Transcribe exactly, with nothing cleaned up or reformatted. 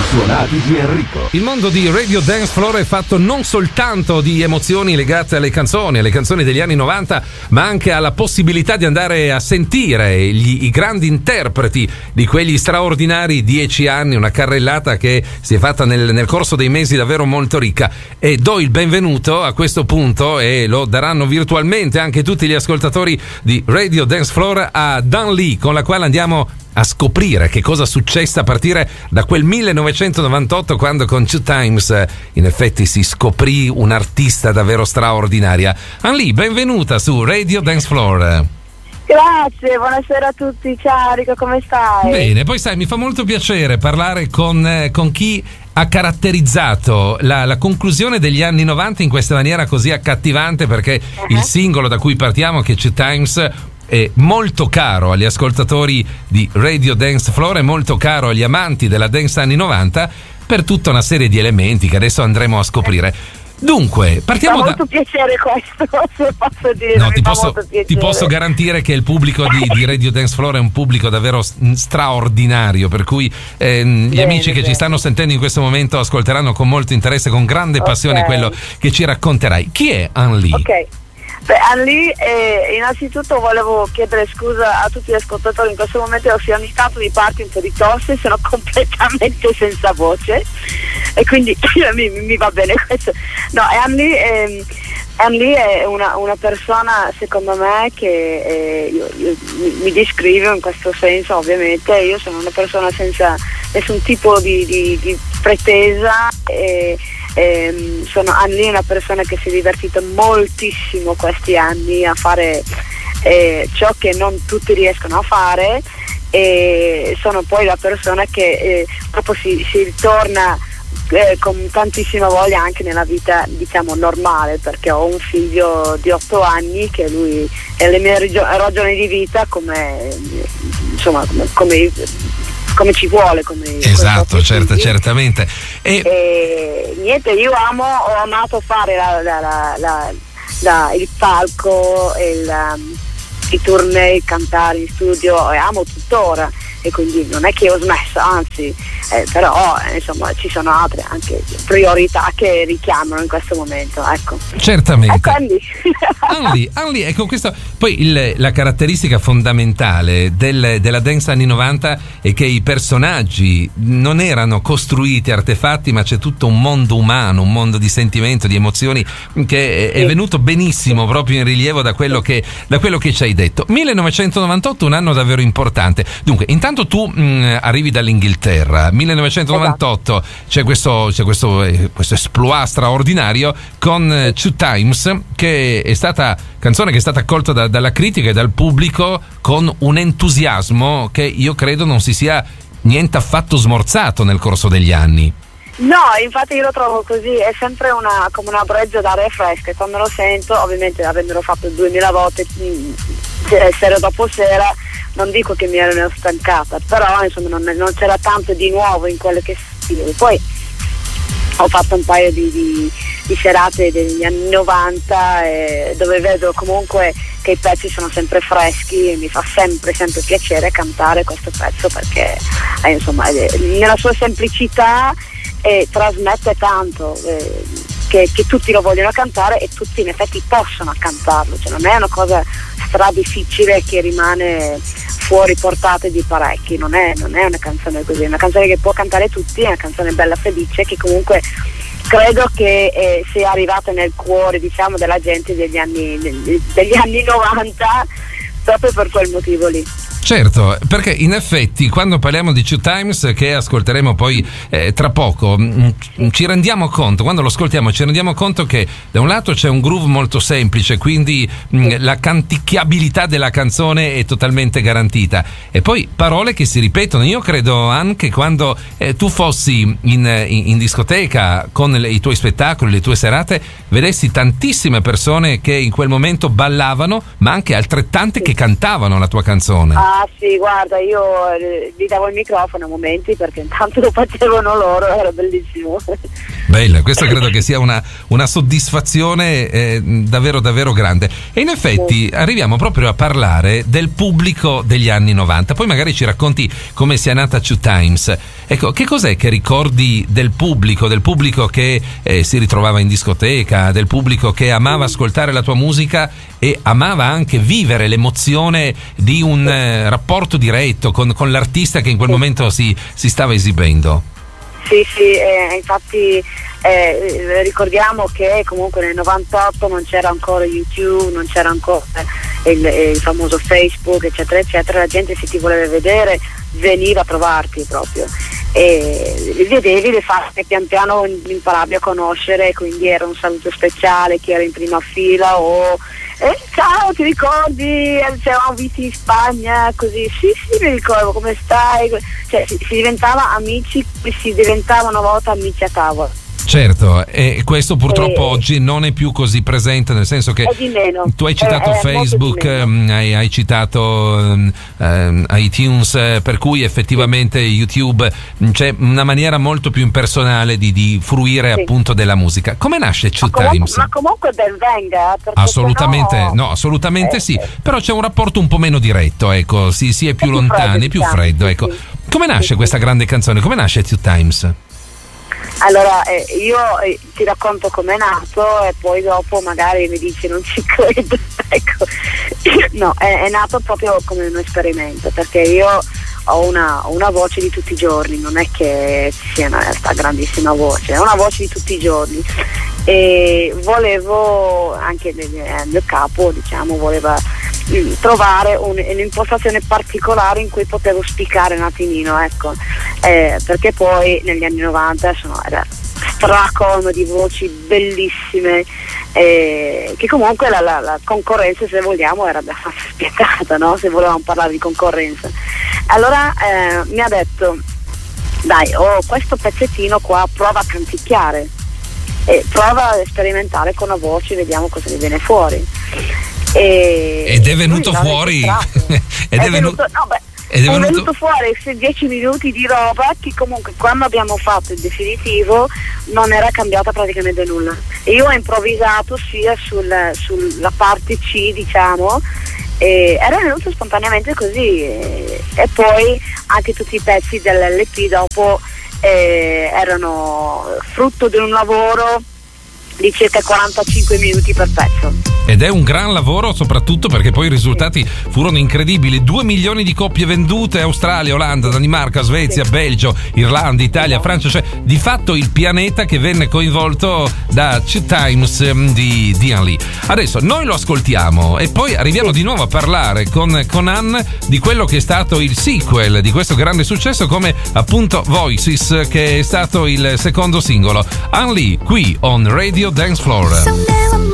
Suonati di Enrico. Il mondo di Radio Dance Floor è fatto non soltanto di emozioni legate alle canzoni, alle canzoni degli anni novanta, ma anche alla possibilità di andare a sentire gli, i grandi interpreti di quegli straordinari dieci anni, una carrellata che si è fatta nel, nel corso dei mesi davvero molto ricca. E do il benvenuto a questo punto, e lo daranno virtualmente anche tutti gli ascoltatori di Radio Dance Floor, a Dan Lee, con la quale andiamo a scoprire che cosa successe a partire da quel millenovecentonovantotto, quando con Two Times in effetti si scoprì un'artista davvero straordinaria. Anli, benvenuta su Radio Dance Floor. Grazie, buonasera a tutti, ciao Enrico, come stai? Bene, poi sai, mi fa molto piacere parlare con, eh, con chi ha caratterizzato la, la conclusione degli anni novanta in questa maniera così accattivante, perché uh-huh. il singolo da cui partiamo, che è Two Times, è molto caro agli ascoltatori di Radio Dance Floor, è molto caro agli amanti della dance anni novanta, per tutta una serie di elementi che adesso andremo a scoprire. Dunque, partiamo da... Mi fa molto da... piacere questo, se posso dire. No, mi ti, fa posso, molto piacere. ti posso garantire che il pubblico di, di Radio Dance Floor è un pubblico davvero straordinario, per cui eh, gli bene, amici che bene. ci stanno sentendo in questo momento ascolteranno con molto interesse, con grande passione, okay. quello che ci racconterai. Chi è Anli? Ok. Beh, Anli, eh, innanzitutto volevo chiedere scusa a tutti gli ascoltatori, in questo momento se ogni tanto mi parte un po' di tosse, sono completamente senza voce e quindi mi, mi va bene questo. No, Anli, eh, Anli è una, una persona, secondo me, che eh, io, io, mi, mi descrive in questo senso. Ovviamente io sono una persona senza nessun tipo di, di, di pretesa, e Eh, sono Anli, una persona che si è divertita moltissimo questi anni a fare eh, ciò che non tutti riescono a fare, e sono poi la persona che eh, proprio si, si ritorna eh, con tantissima voglia anche nella vita, diciamo, normale, perché ho un figlio di otto anni che lui è le mie rigio- ragioni di vita, come insomma come, come come ci vuole, come esatto, certo, certamente. E... e niente, io amo, ho amato fare la, la, la, la, la, il palco, il, um, i tournée, cantare in studio, e amo tuttora, e quindi non è che ho smesso, anzi, eh, però eh, insomma ci sono altre anche priorità che richiamano in questo momento, ecco. Certamente. Ecco Anli. Anli, Anli, ecco questo. Poi il, la caratteristica fondamentale del, della dance anni novanta è che i personaggi non erano costruiti, artefatti, ma c'è tutto un mondo umano, un mondo di sentimento, di emozioni, che è, è venuto benissimo proprio in rilievo da quello che, da quello che ci hai detto. millenovecentonovantotto, un anno davvero importante. Dunque, intanto tu mh, arrivi dall'Inghilterra, millenovecentonovantotto, esatto. c'è questo, c'è questo, eh, questo esploit straordinario con eh, Two Times, che è stata canzone che è stata accolta da, dalla critica e dal pubblico con un entusiasmo che io credo non si sia niente affatto smorzato nel corso degli anni. No, infatti io lo trovo così, è sempre una, come una brezza d'aria fresca, e quando lo sento, ovviamente avendolo fatto duemila volte sera dopo sera, non dico che mi ero stancata, però insomma non, non c'era tanto di nuovo in quello che sentivo. Poi ho fatto un paio di, di, di serate degli anni novanta eh, dove vedo comunque che i pezzi sono sempre freschi, e mi fa sempre sempre piacere cantare questo pezzo, perché eh, insomma eh, nella sua semplicità eh, trasmette tanto, eh, che, che tutti lo vogliono cantare, e tutti in effetti possono cantarlo, cioè non è una cosa stra difficile che rimane fuori portate di parecchi, non è, non è una canzone così, è una canzone che può cantare tutti, è una canzone bella, felice, che comunque credo che eh, sia arrivata nel cuore, diciamo, della gente degli anni, degli anni novanta, proprio per quel motivo lì. Certo, perché in effetti quando parliamo di Two Times, che ascolteremo poi eh, tra poco, mh, ci rendiamo conto, quando lo ascoltiamo ci rendiamo conto che da un lato c'è un groove molto semplice, quindi mh, la canticchiabilità della canzone è totalmente garantita, e poi parole che si ripetono. Io credo anche quando eh, tu fossi in, in, in discoteca con le, i tuoi spettacoli, le tue serate, vedessi tantissime persone che in quel momento ballavano, ma anche altrettante che cantavano la tua canzone. Ah, sì, guarda, io eh, gli davo il microfono a momenti perché intanto lo facevano loro, era bellissimo. Bella, questa credo che sia una, una soddisfazione eh, davvero davvero grande. E in effetti sì, arriviamo proprio a parlare del pubblico degli anni novanta. Poi magari ci racconti come sia nata Two Times. Ecco, che cos'è che ricordi del pubblico, del pubblico che eh, si ritrovava in discoteca, del pubblico che amava ascoltare la tua musica e amava anche vivere l'emozione di un eh, rapporto diretto con, con l'artista che in quel momento si, si stava esibendo? Sì, sì, eh, infatti eh, ricordiamo che comunque nel novantotto non c'era ancora YouTube, non c'era ancora il, il famoso Facebook, eccetera, eccetera, la gente se ti voleva vedere veniva a trovarti proprio e li vedevi, le facce pian piano imparavi a conoscere, quindi era un saluto speciale, chi era in prima fila o eh, ciao, ti ricordi? Ci eravamo visti in Spagna, così, sì sì mi ricordo, come stai? Cioè si, si diventava amici, si diventava una volta amici a tavola. Certo, e questo purtroppo e oggi non è più così presente, nel senso che tu hai citato è, è Facebook, hai, hai citato um, um, iTunes, per cui effettivamente YouTube c'è una maniera molto più impersonale di, di fruire sì, appunto della musica. Come nasce Two ma Times? Ma comunque ben venga. Assolutamente, no, no, assolutamente eh, sì, però c'è un rapporto un po' meno diretto, ecco, si, si è più è lontani, più freddo, più freddo sì, ecco. Sì. Come nasce sì, questa grande canzone? Come nasce Two Times? Allora eh, io eh, ti racconto com'è nato e poi dopo magari mi dici non ci credo. Ecco, no, è, è nato proprio come un esperimento, perché io ho una, una voce di tutti i giorni, non è che sia una realtà grandissima voce, è una voce di tutti i giorni e volevo anche nel, nel mio capo, diciamo, voleva trovare un, un'impostazione particolare in cui potevo spiccare un attimino, ecco, eh, perché poi negli anni novanta sono, era stracolmo di voci bellissime, eh, che comunque la, la, la concorrenza, se vogliamo, era abbastanza spietata, no? Se volevamo parlare di concorrenza. Allora eh, mi ha detto dai, ho questo pezzettino qua, prova a canticchiare e prova a sperimentare con la voce, vediamo cosa ne viene fuori. E ed è venuto fuori ed è, è venuto, no, beh, ed è, è venuto... venuto fuori dieci minuti di roba che comunque quando abbiamo fatto il definitivo non era cambiata praticamente nulla e io ho improvvisato sia sul, sulla parte C, diciamo, e era venuto spontaneamente così e, e poi anche tutti i pezzi dell'L P dopo eh, erano frutto di un lavoro di circa quarantacinque minuti per pezzo. Ed è un gran lavoro, soprattutto perché poi i risultati furono incredibili. Due milioni di copie vendute, Australia, Olanda, Danimarca, Svezia, sì, Belgio, Irlanda, Italia, no, Francia, cioè di fatto il pianeta che venne coinvolto da Two Times di Dian Lee. Adesso noi lo ascoltiamo e poi arriviamo sì, di nuovo a parlare con, con Anne di quello che è stato il sequel di questo grande successo, come appunto Voices, che è stato il secondo singolo. Anne Lee qui on Radio Dance Floor.